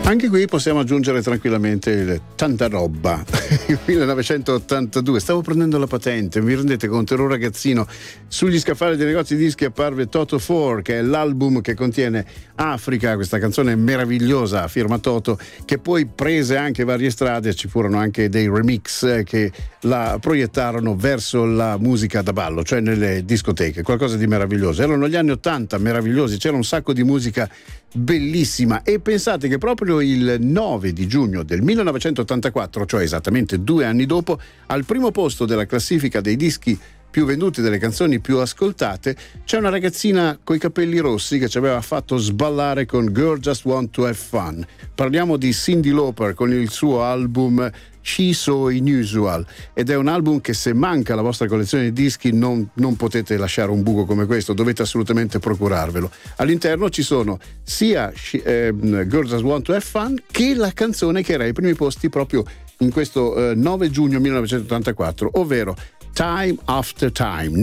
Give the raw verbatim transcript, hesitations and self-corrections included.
Anche qui possiamo aggiungere tranquillamente il tanta roba. millenovecentottantadue, stavo prendendo la patente, vi rendete conto? Ero un ragazzino, sugli scaffali dei negozi dischi apparve Toto quattro, che è l'album che contiene Africa, questa canzone meravigliosa firma Toto, che poi prese anche varie strade. Ci furono anche dei remix che la proiettarono verso la musica da ballo, cioè nelle discoteche, qualcosa di meraviglioso. Erano gli anni ottanta meravigliosi, c'era un sacco di musica bellissima, e pensate che proprio il nove di giugno del millenovecentottantaquattro, cioè esattamente due anni dopo, al primo posto della classifica dei dischi più venduti, delle canzoni più ascoltate, c'è una ragazzina coi capelli rossi che ci aveva fatto sballare con Girl Just Want to Have Fun. Parliamo di Cyndi Lauper con il suo album She's So Unusual, ed è un album che, se manca la vostra collezione di dischi, non, non potete lasciare un buco come questo, dovete assolutamente procurarvelo. All'interno ci sono sia eh, Girl Just Want to Have Fun che la canzone che era ai primi posti proprio in questo eh, nove giugno millenovecentottantaquattro, ovvero Time After Time.